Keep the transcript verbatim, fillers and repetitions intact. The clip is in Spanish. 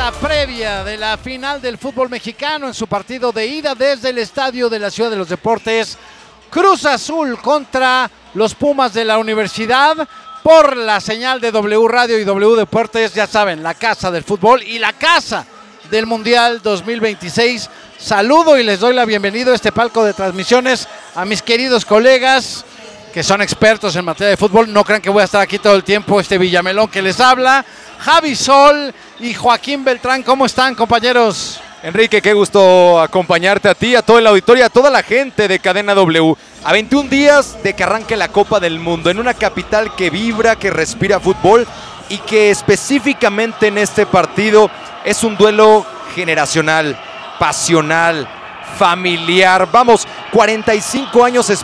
la previa de la final del fútbol mexicano en su partido de ida desde el estadio de la Ciudad de los Deportes. Cruz Azul contra los Pumas de la Universidad por la señal de W Radio y W Deportes, ya saben, la casa del fútbol y la casa del Mundial dos mil veintiséis. Saludo y les doy la bienvenida a este palco de transmisiones a mis queridos colegas que son expertos en materia de fútbol. No crean que voy a estar aquí todo el tiempo, este Villamelón que les habla, Javi Sol y Joaquín Beltrán. ¿Cómo están, compañeros? Enrique, qué gusto acompañarte a ti, a todo el auditorio, a toda la gente de Cadena W. A veintiún días de que arranque la Copa del Mundo, en una capital que vibra, que respira fútbol y que específicamente en este partido es un duelo generacional, pasional, familiar. Vamos, cuarenta y cinco años